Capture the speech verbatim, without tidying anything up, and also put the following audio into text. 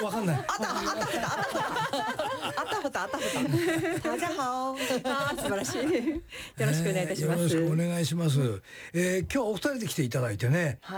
わかんない。 あたあたふたあたふたあたふたあたふた。大家好。あ素晴らしい。よろしくお願いいたします。 よろしくお願いします。えー、今日お二人で来ていただいてね。